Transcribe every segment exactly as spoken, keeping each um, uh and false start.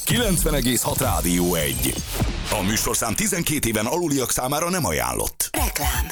kilencven egész hat Rádió egy. A műsorszám tizenkét éven aluliak számára nem ajánlott. Reklám.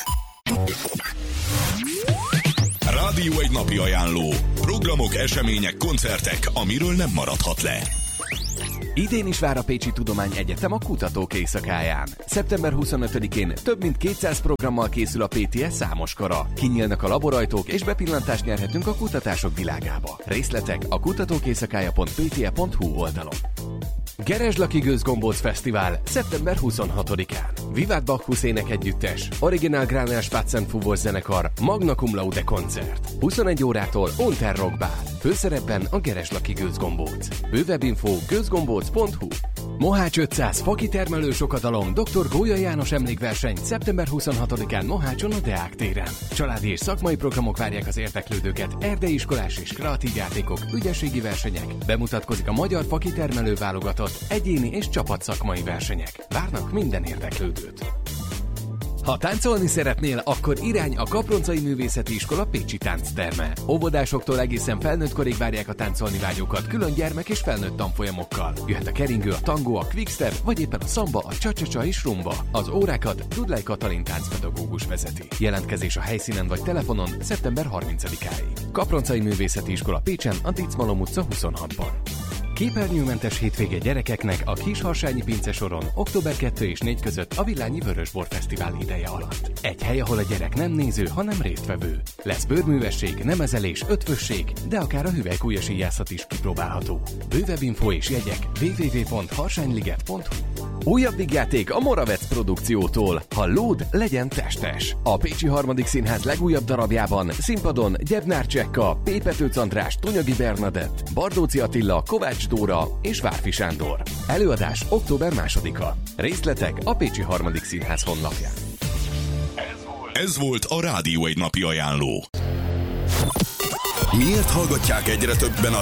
Rádió egy napi ajánló. Programok, események, koncertek, amiről nem maradhat le. Idén is vár a Pécsi Tudományegyetem a Kutatók Éjszakáján. szeptember huszonötödikén több mint kétszáz programmal készül a pé té es számos kara. Kinyílnak a laborajtók és bepillantást nyerhetünk a kutatások világába. Részletek a kutatókéjszakája pont p t e pont h u oldalon. Gerezslaki Gőzgombóc Fesztivál szeptember huszonhatodikán. Vivat Bacchus énekegyüttes, Original Granel Spatzenfúvós zenekar, Magna Cum Laude koncert. huszonegy órától Unterrock Bál. Főszerepben a Gerezslaki Gőzgombóc. Bővebb info gőzgombóc pont h u. Mohács ötszáz fakitermelő sokadalom doktor Gólya János emlékverseny szeptember huszonhatodikán Mohácson a Deák téren. Családi és szakmai programok várják az érdeklődőket, erdei iskolás és kreatív játékok, ügyességi versenyek. Bemutatkozik a magyar fakitermelő válogatott, egyéni és csapat szakmai versenyek. Várnak minden érdeklődőt. Ha táncolni szeretnél, akkor irány a Kaproncai Művészeti Iskola Pécsi táncterme. Óvodásoktól egészen felnőttkorig várják a táncolni vágyókat külön gyermek és felnőtt tanfolyamokkal. Jöhet a keringő, a tangó, a quickstep, vagy éppen a szamba, a csa-csa-csa és rumba. Az órákat Dudlai Katalin táncpedagógus vezeti. Jelentkezés a helyszínen vagy telefonon szeptember harmincadikáig. Kaproncai Művészeti Iskola Pécsen, a Dicmalom utca huszonhatban. Képernyőmentes hétvége gyerekeknek a Kisharsányi Pince soron október kettő és négy között a Villányi Vörösbor Fesztivál ideje alatt. Egy hely, ahol a gyerek nem néző, hanem résztvevő. Lesz bőrművesség, nemezelés, ötvösség, de akár a hüvelykújas íjászat is kipróbálható. Bővebb info és jegyek w w w pont harsányliget pont h u. Újabb vígjáték a Moravec produkciótól. Ha lód, legyen testes. A Pécsi Harmadik Színház legújabb darabjában színpadon Gyebnár Csekka, P. Petőc András, Tonyagi Bernadett, Bardóci Attila, Kovács Dóra és Várfi Sándor. Előadás október másodika. Részletek a Pécsi Harmadik Színház honlapján. Ez volt a Rádió egy napi ajánló. Miért hallgatják egyre többen a